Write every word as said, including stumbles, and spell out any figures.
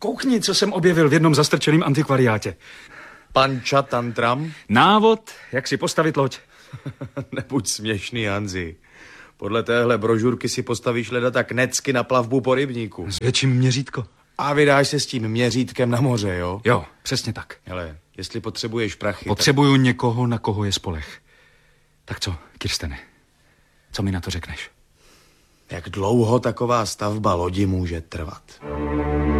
Koukni, co jsem objevil v jednom zastrčeném antikvariátě. Panča tantram? Návod, jak si postavit loď. Nebuď směšný, Hanzi. Podle téhle brožurky si postavíš leda tak necky na plavbu po rybníku. Zvětším měřítko. A vydáš se s tím měřítkem na moře, jo? Jo, přesně tak. Hele, jestli potřebuješ prachy... Potřebuju tak... někoho, na koho je spoleh. Tak co, Kirstene, co mi na to řekneš? Jak dlouho taková stavba lodi může trvat?